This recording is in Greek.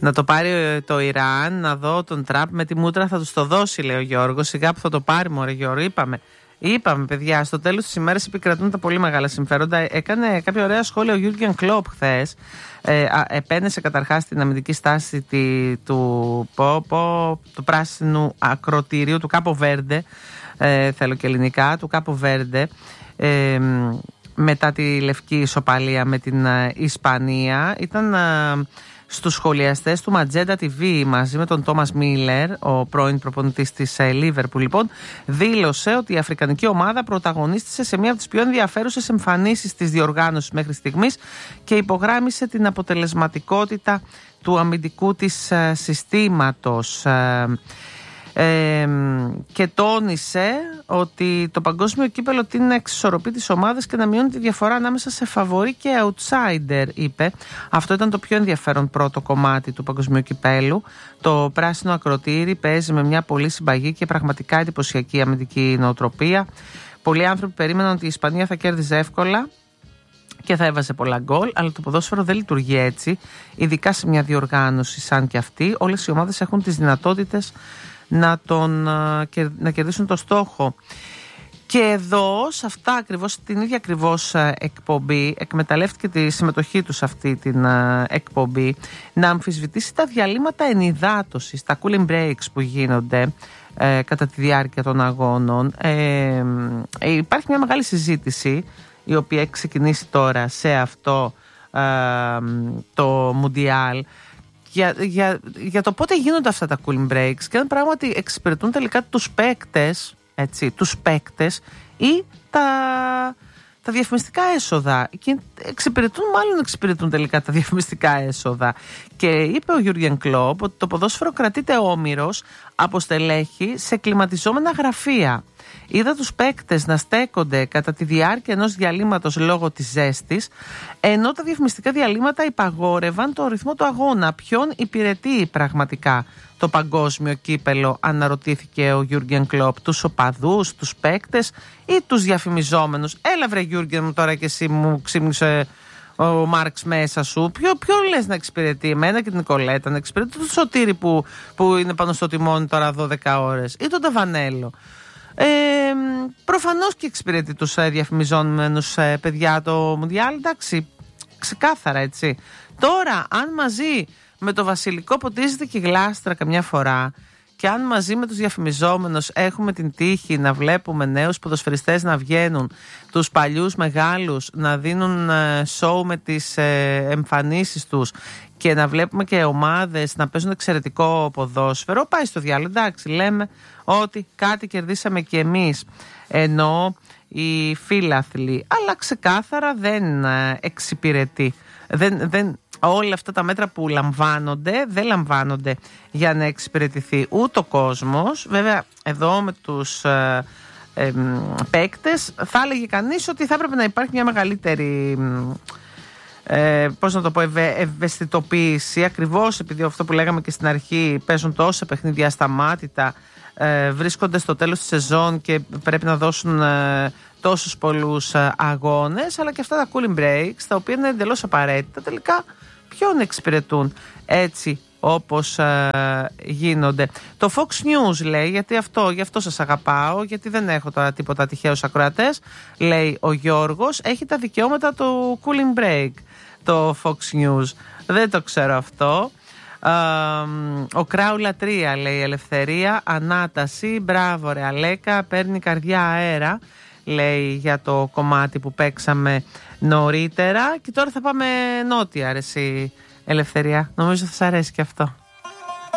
Να το πάρει το Ιράν, να δω τον Τραμπ με τη μούτρα θα τους το δώσει, λέει ο Γιώργος. Σιγά που θα το πάρει, μωρέ Γιώργο, είπαμε παιδιά, στο τέλος της ημέρας επικρατούν τα πολύ μεγάλα συμφέροντα. Έκανε κάποια ωραία σχόλια ο Γιούργεν Κλόπ χθες. Επένεσε καταρχάς την αμυντική στάση του πράσινου ακροτηρίου, του Κάπο Βέρντε, θέλω και ελληνικά, του Κάπο Βέρντε, μετά τη λευκή ισοπαλία με την Ισπανία. Ήταν στους σχολιαστές του Ματζέντα TV μαζί με τον Τόμας Μίλερ, ο πρώην προπονητής της Λίβερπουλ, λοιπόν, δήλωσε ότι η αφρικανική ομάδα πρωταγωνίστησε σε μία από τις πιο ενδιαφέρουσες εμφανίσεις της διοργάνωσης μέχρι στιγμής και υπογράμμισε την αποτελεσματικότητα του αμυντικού της συστήματος. Και τόνισε ότι το παγκόσμιο κύπελο τείνει να εξισορροπεί τις ομάδες και να μειώνει τη διαφορά ανάμεσα σε φαβορί και outsider, είπε. Αυτό ήταν το πιο ενδιαφέρον πρώτο κομμάτι του παγκοσμίου κυπέλου. Το πράσινο ακροτήρι παίζει με μια πολύ συμπαγή και πραγματικά εντυπωσιακή αμυντική νοοτροπία. Πολλοί άνθρωποι περίμεναν ότι η Ισπανία θα κέρδιζε εύκολα και θα έβαζε πολλά γκολ, αλλά το ποδόσφαιρο δεν λειτουργεί έτσι, ειδικά σε μια διοργάνωση σαν και αυτή. Όλες οι ομάδες έχουν τις δυνατότητες να κερδίσουν το στόχο. Και εδώ, σε αυτά ακριβώς, την ίδια ακριβώς εκπομπή, εκμεταλλεύτηκε τη συμμετοχή του σε αυτή την εκπομπή να αμφισβητήσει τα διαλύματα ενυδάτωσης, τα cooling breaks που γίνονται κατά τη διάρκεια των αγώνων. Υπάρχει μια μεγάλη συζήτηση η οποία έχει ξεκινήσει τώρα σε αυτό το Μουντιάλ για το πότε γίνονται αυτά τα cooling breaks και αν πράγματι εξυπηρετούν τελικά τους παίκτες ή τα διαφημιστικά έσοδα. Και εξυπηρετούν τελικά τα διαφημιστικά έσοδα. Και είπε ο Γιούργεν Κλόπ ότι το ποδόσφαιρο κρατείται όμηρος από στελέχη σε κλιματιζόμενα γραφεία. Είδα τους παίκτες να στέκονται κατά τη διάρκεια ενός διαλύματος λόγω της ζέστης, ενώ τα διαφημιστικά διαλύματα υπαγόρευαν το ρυθμό του αγώνα. Ποιον υπηρετεί πραγματικά το παγκόσμιο κύπελο, αναρωτήθηκε ο Γιούργεν Κλόπ, τους οπαδούς, τους παίκτες ή τους διαφημιζόμενους? Έλα βρε Γιούργεν μου τώρα και εσύ, μου ξύμνησε ο Μάρξ μέσα σου. Ποιο λες να εξυπηρετεί? Εμένα και την Νικολέτα να εξυπηρετεί? Το Σωτήρι που είναι πάνω στο τιμόνι τώρα 12 ώρες ή τον Ταβανέλο? Προφανώς και εξυπηρετεί τους διαφημιζόμενους παιδιά το Μουντιάλ, εντάξει, ξεκάθαρα έτσι. Τώρα, αν μαζί με το βασιλικό ποτίζεται και γλάστρα καμιά φορά και αν μαζί με τους διαφημιζόμενους έχουμε την τύχη να βλέπουμε νέους ποδοσφαιριστές να βγαίνουν, τους παλιούς μεγάλους να δίνουν show με τις εμφανίσεις τους και να βλέπουμε και ομάδες να παίζουν εξαιρετικό ποδόσφαιρο, πάει στο διάλογο. Εντάξει, λέμε ότι κάτι κερδίσαμε και εμείς, ενώ οι φίλαθλοι, αλλά ξεκάθαρα δεν εξυπηρετεί. Όλα αυτά τα μέτρα που δεν λαμβάνονται για να εξυπηρετηθεί ούτε ο κόσμος. Βέβαια, εδώ με τους παίκτες θα έλεγε κανείς ότι θα έπρεπε να υπάρχει μια μεγαλύτερη ευαισθητοποίηση, ακριβώς επειδή αυτό που λέγαμε και στην αρχή, παίζουν τόσα παιχνίδια ασταμάτητα, βρίσκονται στο τέλος της σεζόν και πρέπει να δώσουν τόσους πολλούς αγώνες, αλλά και αυτά τα cooling breaks, τα οποία είναι εντελώς απαραίτητα, τελικά ποιον εξυπηρετούν έτσι όπως γίνονται? Το Fox News λέει, γι' αυτό σας αγαπάω, γιατί δεν έχω τώρα τίποτα τυχαίους ακροατές, λέει ο Γιώργος, έχει τα δικαιώματα του cooling break το Fox News, δεν το ξέρω αυτό. Ο Κράουλα 3 λέει, Ελευθερία, ανάταση, μπράβο ρε Αλέκα, παίρνει καρδιά αέρα, λέει, για το κομμάτι που παίξαμε νωρίτερα. Και τώρα θα πάμε νότια, ρε εσύ Ελευθερία, νομίζω θα σας αρέσει και αυτό.